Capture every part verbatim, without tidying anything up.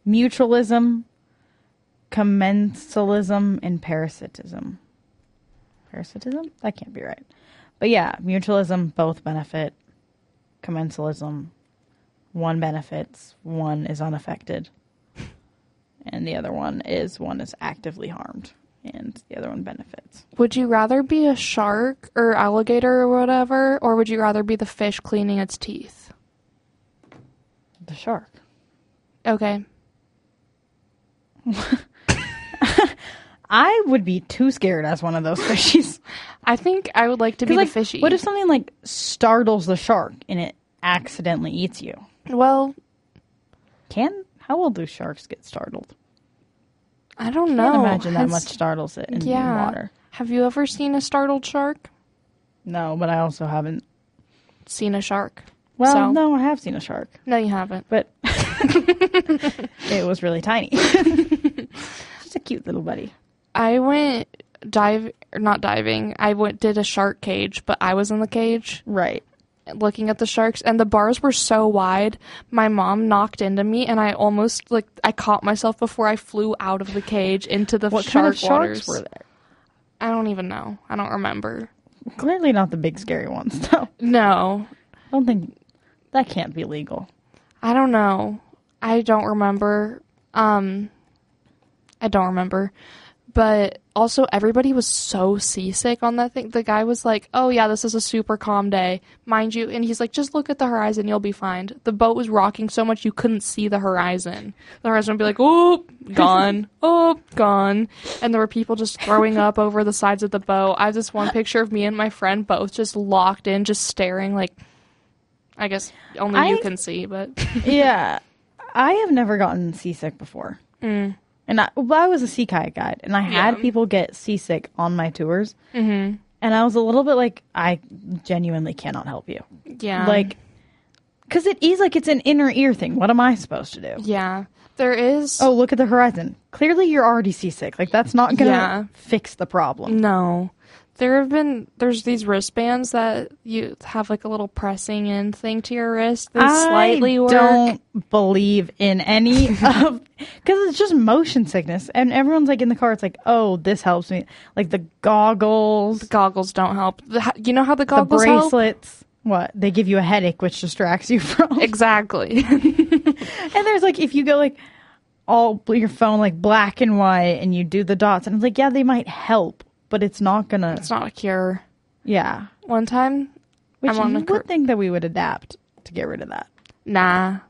mutualism, commensalism, and parasitism. Parasitism? That can't be right. But yeah, mutualism, both benefit. Commensalism, one benefits, one is unaffected. And the other one is one is actively harmed. And the other one benefits. Would you rather be a shark or alligator or whatever, or would you rather be the fish cleaning its teeth? The shark. Okay. I would be too scared as one of those fishies. I think I would like to be like, the fishy. What if something like startles the shark and it accidentally eats you? Well, can how will do sharks get startled? I don't I know. can't imagine that Has- much startles it in, yeah. in water. Have you ever seen a startled shark? No, but I also haven't. Seen a shark? Well, So- no, I have seen a shark, No, you haven't. but it was really tiny. Just a cute little buddy. I went dive, or not diving. I went did a shark cage, but I was in the cage Right. looking at the sharks, and the bars were so wide. My mom knocked into me, and I almost like I caught myself before I flew out of the cage into the What shark kind of sharks waters. were there? I don't even know. I don't remember. Clearly not the big scary ones, though. No, I don't think that can't be legal. I don't know. I don't remember. Um, I don't remember. But also, everybody was so seasick on that thing. The guy was like, oh, yeah, this is a super calm day. Mind you, and he's like, just look at the horizon, you'll be fine. The boat was rocking so much you couldn't see the horizon. The horizon would be like, oh, gone. Oh, gone. And there were people just throwing up over the sides of the boat. I have this one picture of me and my friend both just locked in, just staring like, I guess only I- you can see, but... Yeah. I have never gotten seasick before. Mm. And I, well, I was a sea kayak guide, and I had Yeah. people get seasick on my tours. Mm-hmm. And I was a little bit like, I genuinely cannot help you. Yeah. Like, because it is like it's an inner ear thing. What am I supposed to do? Yeah. There is... Oh, look at the horizon. Clearly you're already seasick. Like, that's not going to Yeah. fix the problem. No. There have been... There's these wristbands that you have, like, a little pressing in thing to your wrist. They slightly I work. don't believe in any of... Because it's just motion sickness. And everyone's, like, in the car, it's like, oh, this helps me. Like, the goggles, Goggles don't help. The, you know how the the goggles help? bracelets. What? They give you a headache, which distracts you from... Exactly. And there's, like, if you go, like, all... Your phone, like, black and white, and you do the dots. And it's like, yeah, they might help. But it's not gonna... It's not a cure. Yeah. One time, Which I'm you on a would cur- think that we would adapt to get rid of that. nah.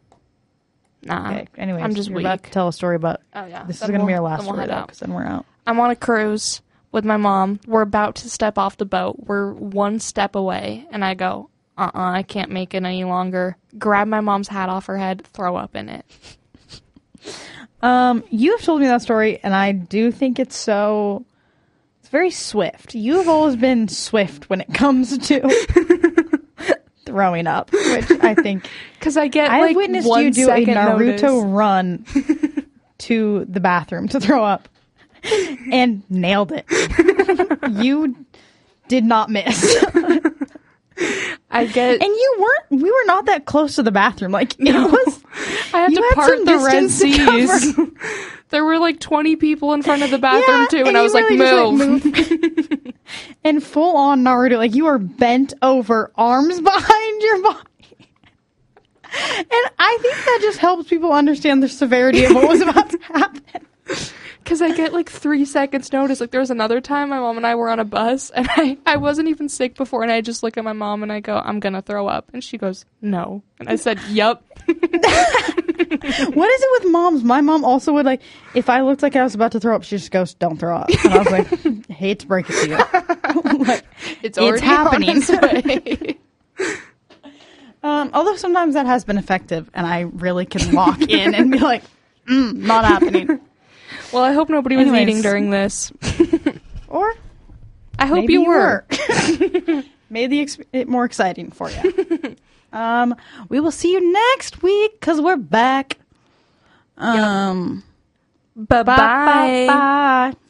Nah. Okay. Anyways, I'm just you're about weak. to tell a story about... Oh, yeah. This Then is going to be we'll- our last then we'll story, head though, out. because then we're out. I'm on a cruise with my mom. We're about to step off the boat. We're one step away. And I go, uh-uh, I can't make it any longer. Grab my mom's hat off her head, throw up in it. Um, you have told me that story, and I do think it's so... It's very swift. You've always been swift when it comes to throwing up, which I think... Because I get, I've like, witnessed one you do a second Naruto notice. run to the bathroom to throw up, and nailed it. You did not miss. I get... And you weren't, we were not that close to the bathroom. Like, No. it was, I had you to had part some the Red distance to Seas. cover. There were like twenty people in front of the bathroom Yeah, too, and, and I you was like, really move. just, like, move. And full on Naruto, like you are bent over, arms behind your body. And I think that just helps people understand the severity of what was about to happen. Because I get like three seconds notice. Like there was another time my mom and I were on a bus, and I, I wasn't even sick before, and I just look at my mom and I go, I'm going to throw up. And she goes, no. And I said, yup. What is it with moms? My mom also would like, if I looked like I was about to throw up, she just goes, don't throw up. And I was like, hate to break it to you. Like, It's it's already happening. on its way. Um, although sometimes that has been effective, and I really can lock in and be like, mm, not happening. Well, I hope nobody was Anyways. eating during this. Or I hope maybe you were. Made the ex- it more exciting for you. um, we will see you next week because we're back. Um, Bye-bye. bye bye bye.